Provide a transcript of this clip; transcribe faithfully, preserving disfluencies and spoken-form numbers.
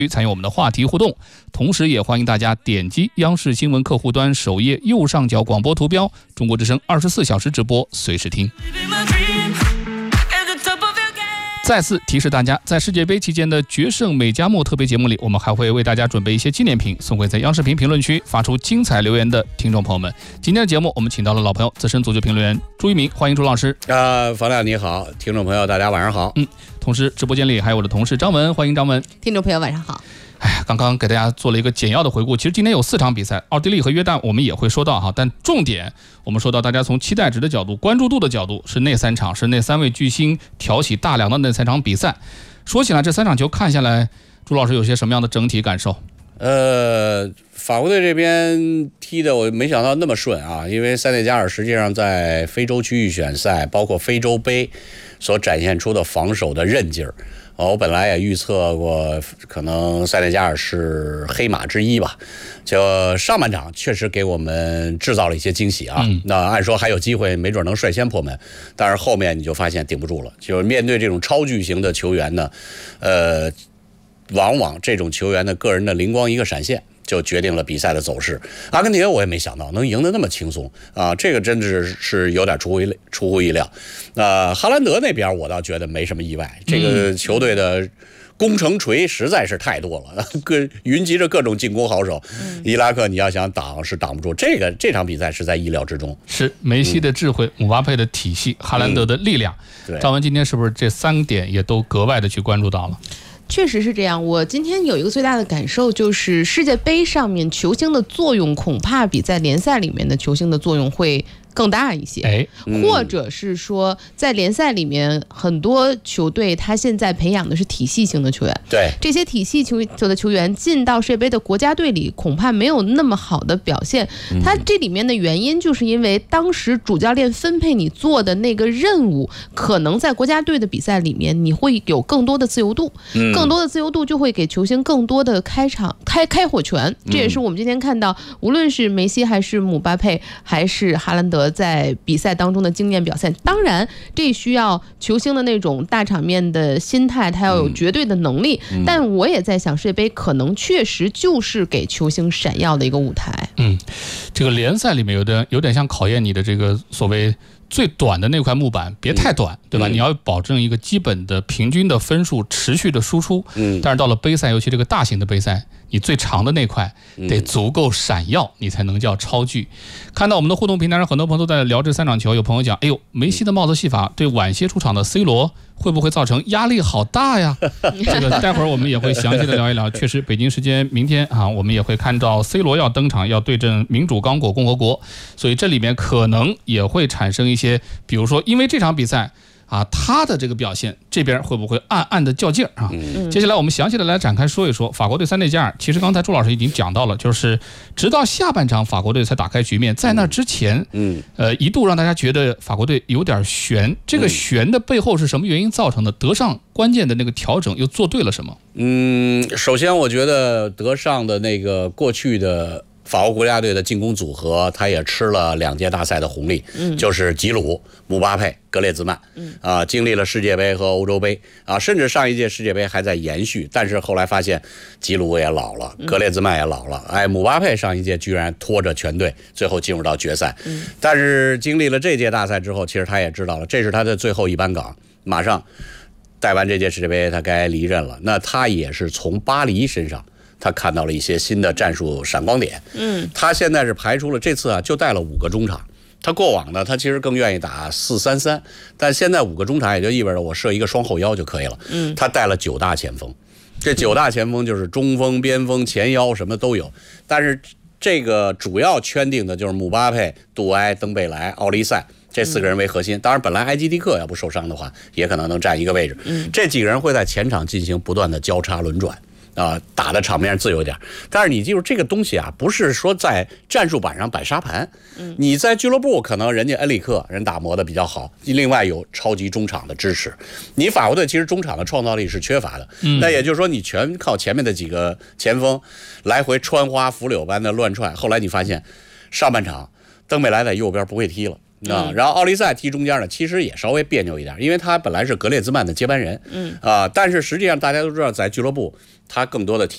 参与我们的话题互动，同时也欢迎大家点击央视新闻客户端首页右上角广播图标，中国之声二十四小时直播，随时听。再次提示大家，在世界杯期间的决胜美加墨特别节目里，我们还会为大家准备一些纪念品，送给在央视频评论区发出精彩留言的听众朋友们。今天的节目，我们请到了老朋友资深足球评论员朱一鸣，欢迎朱老师。 啊、呃，房亮你好，听众朋友大家晚上好。 嗯，同时直播间里还有我的同事张文，欢迎张文。 听众朋友晚上好。 哎呀，刚刚给大家做了一个简要的回顾。其实今天有四场比赛，奥地利和约旦我们也会说到哈，但重点我们说到大家从期待值的角度、关注度的角度，是那三场，是那三位巨星挑起大梁的那三场比赛。说起来，这三场球看下来，朱老师有些什么样的整体感受？ 呃，法国队这边踢的我没想到那么顺啊，因为塞内加尔实际上在非洲区预选赛，包括非洲杯所展现出的防守的韧劲儿。我本来也预测过，可能塞内加尔是黑马之一吧。就上半场确实给我们制造了一些惊喜啊。嗯、那按说还有机会，没准能率先破门，但是后面你就发现顶不住了。就是面对这种超巨型的球员呢，呃，往往这种球员的个人的灵光一个闪现，就决定了比赛的走势。阿根廷我也没想到能赢得那么轻松啊，这个真是是有点出乎出乎意料。呃，哈兰德那边我倒觉得没什么意外，这个球队的攻城锤实在是太多了，各云集着各种进攻好手。伊拉克你要想挡是挡不住，这个这场比赛是在意料之中。 是梅西的智慧、嗯、姆巴佩的体系、哈兰德的力量。 嗯、 赵文今天是不是这三点也都格外的去关注到了？ 确实是这样，我今天有一个最大的感受，就是世界杯上面球星的作用恐怕比在联赛里面的球星的作用会更大一些， 哎， 或者是说在联赛里面很多球队他现在培养的是体系型的球员， 对， 这些体系球的球员进到世界杯的国家队里恐怕没有那么好的表现。他这里面的原因就是因为当时主教练分配你做的那个任务，可能在国家队的比赛里面你会有更多的自由度，更多的自由度就会给球星更多的开场开开火权。这也是我们今天看到无论是梅西还是姆巴佩还是哈兰德在比赛当中的经验表现。当然这需要球星的那种大场面的心态，他要有绝对的能力、嗯、但我也在想世界杯可能确实就是给球星闪耀的一个舞台。 嗯，这个联赛里面有点有点像考验你的这个所谓最短的那块木板别太短、嗯、对吧、嗯、你要保证一个基本的平均的分数持续的输出。嗯，但是到了杯赛，尤其这个大型的杯赛，你最长的那块得足够闪耀、嗯、你才能叫超巨。看到我们的互动平台上很多朋友都在聊这三场球，有朋友讲，哎呦，梅西的帽子戏法对晚些出场的 C 罗会不会造成压力好大呀？这个待会儿我们也会详细的聊一聊。确实北京时间明天啊，我们也会看到 C 罗要登场，要对阵民主刚果共和国，所以这里面可能也会产生一些，比如说因为这场比赛啊，他的这个表现，这边会不会暗暗的较劲啊、嗯？接下来我们详细的来展开说一说法国队塞内加尔。其实刚才朱老师已经讲到了，就是直到下半场法国队才打开局面，在那之前，嗯，呃，一度让大家觉得法国队有点悬。这个悬的背后是什么原因造成的？德尚关键的那个调整又做对了什么？ 嗯，首先我觉得德尚的那个过去的法国国家队的进攻组合，他也吃了两届大赛的红利，嗯、就是吉鲁、姆巴佩、格列兹曼，嗯啊，经历了世界杯和欧洲杯啊，甚至上一届世界杯还在延续，但是后来发现吉鲁也老了，格列兹曼也老了，哎，姆巴佩上一届居然拖着全队最后进入到决赛，嗯、但是经历了这届大赛之后，其实他也知道了这是他的最后一班岗，马上带完这届世界杯他该离任了，那他也是从巴黎身上他看到了一些新的战术闪光点。嗯，他现在是排出了这次啊，就带了五个中场。他过往呢，他其实更愿意打四三三，但现在五个中场也就意味着我设一个双后腰就可以了。嗯，他带了九大前锋，这九大前锋就是中锋、边锋、前腰什么都有。但是这个主要圈定的就是姆巴佩、杜埃、登贝莱、奥利塞这四个人为核心。当然，本来埃基蒂克要不受伤的话，也可能能占一个位置。嗯，这几个人会在前场进行不断的交叉轮转。啊、呃，打的场面自由点，但是你记住这个东西啊，不是说在战术板上摆沙盘。嗯，你在俱乐部可能人家恩里克人打磨的比较好，另外有超级中场的支持。你法国队其实中场的创造力是缺乏的，嗯，那也就是说你全靠前面的几个前锋来回穿花拂柳般的乱窜。后来你发现上半场登贝莱在右边不会踢了。啊、嗯，然后奥利塞踢中间呢，其实也稍微别扭一点，因为他本来是格列兹曼的接班人，嗯啊、呃，但是实际上大家都知道，在俱乐部他更多的踢